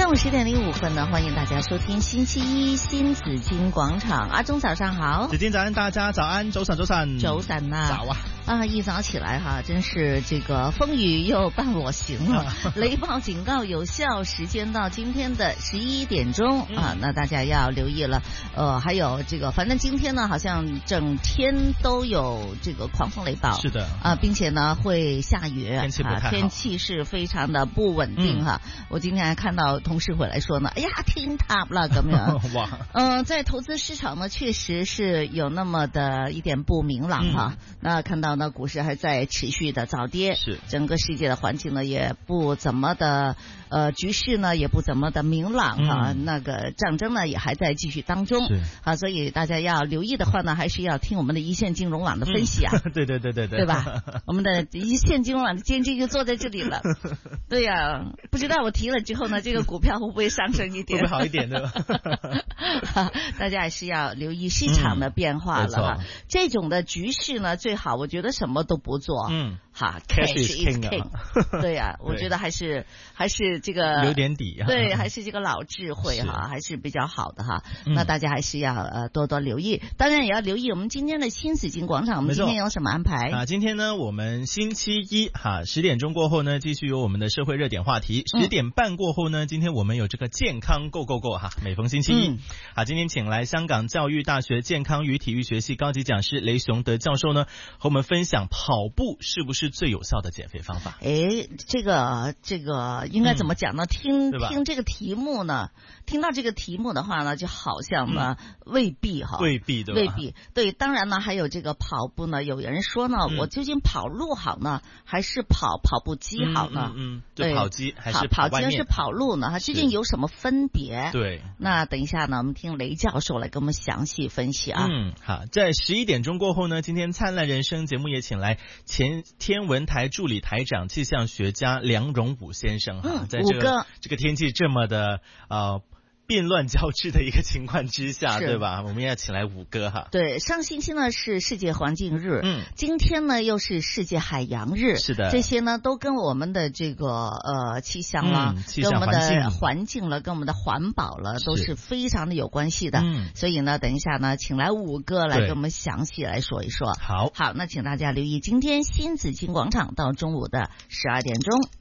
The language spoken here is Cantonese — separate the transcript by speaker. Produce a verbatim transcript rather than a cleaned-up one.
Speaker 1: 中午十点零五分呢，欢迎大家收听星期一新紫金广场。阿忠早上好，
Speaker 2: 紫金早安，大家早安，早晨早晨，
Speaker 1: 早晨呐，
Speaker 2: 早啊！
Speaker 1: 啊，一早起来哈，真是这个风雨又伴我行了，雷暴警告有效时间到今天的十一点钟啊，那大家要留意了。呃，还有这个，反正今天呢，好像整天都有这个狂风雷暴，
Speaker 2: 是的
Speaker 1: 啊，并且呢会下雨，
Speaker 2: 天气不太好，
Speaker 1: 啊、天气是非常的不稳定哈。嗯、我今天还看到同事回来说呢，哎呀，天塌了咁样。哇，嗯、呃，在投资市场呢，确实是有那么的一点不明朗哈。嗯、那看到呢，股市还在持续的早跌，
Speaker 2: 是整
Speaker 1: 个世界的环境呢也不怎么的，呃，局势呢也不怎么的明朗哈。嗯、那个战争呢也还在继续当中，啊，所以大家要留意的话呢，还是要听我们的一线金融网的分析啊。
Speaker 2: 嗯、对对对对对，
Speaker 1: 对吧？我们的一线金融网的监制就坐在这里了。对呀、啊，不知道我提了之后呢，这个股票会不会上升一点？
Speaker 2: 会不会好一点的？
Speaker 1: 大家还是要留意市场的变化了哈。嗯、这种的局势呢，最好我觉得什么都不做。嗯。哈
Speaker 2: ，cash is king
Speaker 1: 啊。对呀、啊，我觉得还是还是这个
Speaker 2: 留点底。
Speaker 1: 对，还是这个老智慧哈，还是比较好的哈。嗯、那大家还是要呃多多留意，当然也要留意我们今天的新紫金广场，我们今天有什么安排
Speaker 2: 啊？今天呢，我们星期一哈十点钟过后呢，继续有我们的社会热点话题。十点半过后呢，今天我们有这个健康 Go Go Go 哈，每逢星期一。嗯、啊，今天请来香港教育大学健康与体育学系高级讲师雷雄德教授呢，和我们分享跑步是不是最有效的减肥方法？
Speaker 1: 哎，这个这个应该怎么讲呢？嗯、听听这个题目呢，听到这个题目的话呢，就好像呢、嗯、未必哈，
Speaker 2: 未必对吧？
Speaker 1: 未必对。当然呢，还有这个跑步呢，有人说呢，嗯、我究竟跑路好呢，还是跑跑步机好呢？
Speaker 2: 嗯嗯，嗯对，跑机还是
Speaker 1: 跑机还是跑路呢？它究竟有什么分别？
Speaker 2: 对，
Speaker 1: 那等一下呢，我们听雷教授来给我们详细分析啊。
Speaker 2: 嗯，好，在十一点钟过后呢，今天灿烂人生节目也请来前天文台助理台长、气象学家梁荣武先生哈，
Speaker 1: 嗯、
Speaker 2: 在这个这个天气这么的呃。变乱交织的一个情况之下，对吧？我们要请来五哥哈。
Speaker 1: 对，上星期呢是世界环境日，嗯，今天呢又是世界海洋日，
Speaker 2: 是的，
Speaker 1: 这些呢都跟我们的这个呃气象啦，
Speaker 2: 嗯、气象
Speaker 1: 跟我们的环境了，跟我们的环保了，都是非常的有关系的。嗯，所以呢，等一下呢，请来五哥来跟我们详细来说一说。
Speaker 2: 好，
Speaker 1: 好，那请大家留意今天新紫金广场到中午的十二点钟。